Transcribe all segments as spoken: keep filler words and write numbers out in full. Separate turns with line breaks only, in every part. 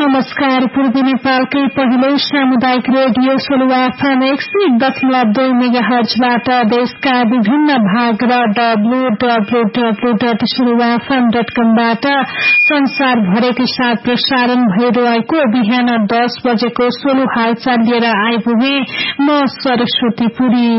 नमस्कार। पूर्वी नेपालकै पहिलो सामुदायिक रेडियो सोलुवा एफएम एक सय दशमलव दुई मेगाहर्जबाट देशका विभिन्न भाग र W W W dot सोलुवा FM dot कमबाट संसारभरकै साथ प्रसारण भइरहेको बिहान दस बजेको सोलु हालचाल लिएर आइपुगे म सरस्वती पुरी।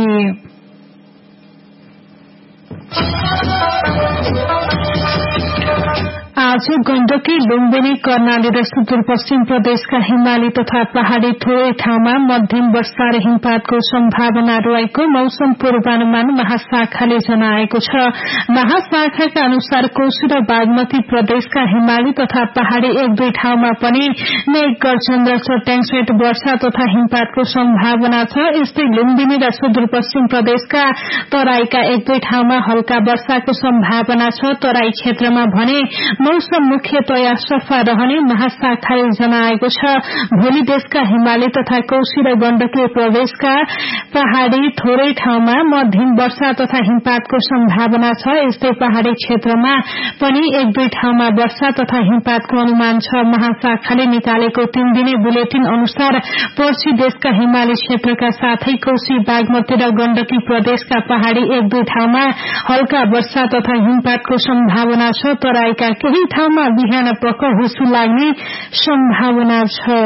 आज गण्डकी लुम्बिनी कर्णाली र सुदूरपश्चिम प्रदेशका हिमाली तथा पहाड़ी थोरै ठाउँमा मध्यम वर्षा र हिमपातको सम्भावना रहेको मौसम पूर्वानुमान महाशाखाले जनाएको छ। महाशाखाका अनुसार कोशी र बागमती प्रदेशका हिमाली तथा पहाड़ी एक दुई ठाउँमा पनि मेघ गर्जन र चट्याङसहित वर्षा तथा हिमपातको सम्भावना छ। यस्तै लुम्बिनी र सुदूरपश्चिम प्रदेशका तराईका एक दुई ठाउँमा हल्का वर्षाको सम्भावना छ। तराई क्षेत्रमा भने मौसम मुख्यतया सफा रहने महाशाखाले जनाएको छ। भोलि देशका हिमाली तथा कोशी र गण्डकी प्रदेशका पहाड़ी थोरै ठाउँमा मध्यम वर्षा तथा हिमपातको सम्भावना छ। यस्तै पहाड़ी क्षेत्रमा पनि एक दुई ठाउँमा वर्षा तथा हिमपातको अनुमान छ। महाशाखाले निकालेको तीन दिने बुलेटिन अनुसार पर्सि देशका हिमाली क्षेत्रका साथै कोशी बागमती र गण्डकी प्रदेशका पहाड़ी एक दुई ठाउँमा हल्का वर्षा तथा हिमपातको सम्भावना छ। तराईका केही ठाउँमा बिहान पख हुसु लाग्ने सम्भावना छ।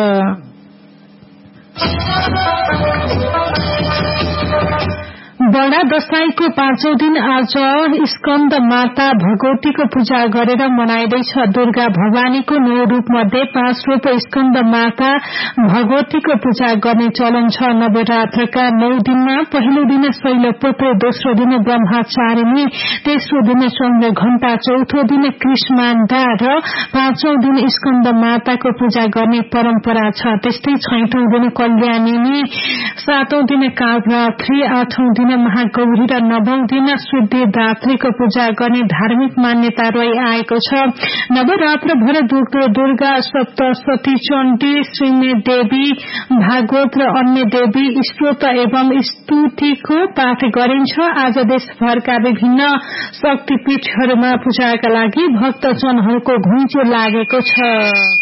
बडा दशैंको पाँचौं दिन आज स्कन्द माता भगवतीको पूजा गरेर मनाइँदैछ। दुर्गा भवानीको नौ रूप मध्ये पाँच रूप स्कन्द माता भगवतीको पूजा गर्ने चलन छ। नवरात्रका नौ दिनमा पहिलो दिन शैलपुत्री, दोस्रो दिन ब्रह्मचारिणी, तेस्रो दिन चन्द्र घण्टा, चौथो दिन कृष्माण्डा र पाँचौं दिन स्कन्द माताको पूजा गर्ने परम्परा छ। त्यस्तै छैठौं दिन कल्याणिनी, सातौं दिन कालरात्रि, आठौं दिन महागौरी र नवौं दिन सिद्धिदात्रीको पूजा गर्ने धार्मिक मान्यता रही आएको छ। नवरात्र भर दुर्गा, सप्तशती, चण्डी, श्रीमे देवी, भागवत र अन्य देवी स्तोत्र एवं स्तुतिको पाठ गरिन्छ। आज देशभरका विभिन्न शक्तिपीठहरूमा पूजाका लागि भक्तजनहरूको घुइँचो लागेको छ।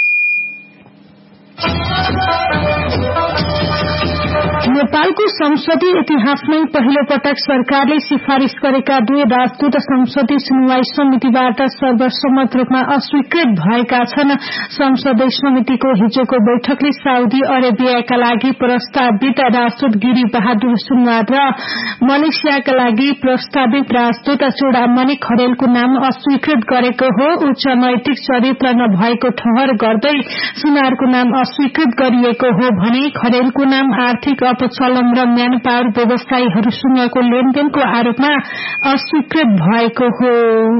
नेपालको संसदीय इतिहासमै पहिलो पटक सरकारले सिफारिश गरेका दुई राजदूत संसदीय सुनवाई समितिबाट सर्वसम्मत रूपमा अस्वीकृत भएका छन्। संसदीय समितिको हिजोको बैठकले साउदी अरेबियाका लागि प्रस्तावित राजदूत गिरी बहादुर सुनवार र मलेसियाका लागि प्रस्तावित राजदूत चूडामणि खरेलको नाम अस्वीकृत गरेको हो। उच्च नैतिक चरित्र नभएको ठहर गर्दै सुनारको नाम अस्वीकृत गरिएको हो भने खरेलको नाम आर्थिक अपचलन र म्यान पावर व्यवसायीहरूसँगको लेनदेनको आरोपमा अस्वीकृत भएको हो।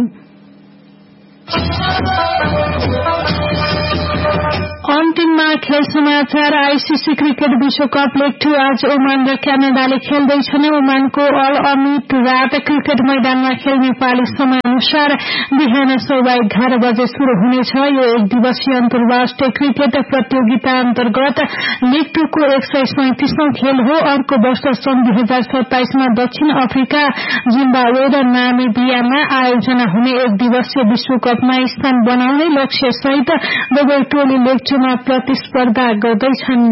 अन्तिममा खेल समाचार। आईसीसी क्रिकेट विश्वकप लेग टू आज ओमान र क्यानाडाले खेल्दैछन्। ओमानको अल अमिट रात क्रिकेट मैदानमा खेल नेपाली समय अनुसार बिहान सवा एघार बजे शुरू हुनेछ। यो एक दिवसीय अन्तर्राष्ट्रिय क्रिकेट प्रतियोगिता अन्तर्गत लेग टू को एक सय सैंतिसौं खेल हो। अर्को वर्ष सन् दुई हजार सत्ताइसमा दक्षिण अफ्रिका, जिम्बावे र नामिबियामा आयोजना हुने एक दिवसीय विश्वकपमा स्थान बनाउने लक्ष्य सहित दुवै टोली लेग टूमा प्रतिस्पर्धा गर्दैछन्।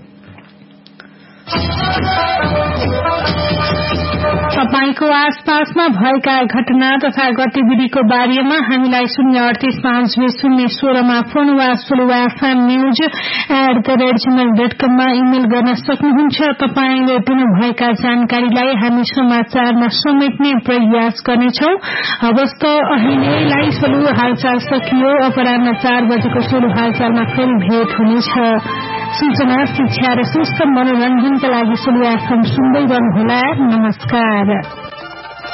तपाईको आसपासमा भएका घटना तथा गतिविधिको बारेमा हामीलाई शून्य अडतीस पाँच बीस शून्य सोह्रमा फोन वा सोलुवा FM news at the rate Gmail dot कममा इमेल गर्न सक्नुहुन्छ। तपाईले दिनुभएका जानकारीलाई हामी समाचारमा समेट्ने प्रयास गर्नेछौ। हवस् त अहिलेलाई सोलु हालचाल सकियो। अपराह्न चार बजेको सोलु हालचालमा फेरि भेट हुनेछ। सूचना, शिक्षा र सुस्त मनोरञ्जनका लागि सोलु एफएम सुन्दै गर्नुहोला। नमस्कार।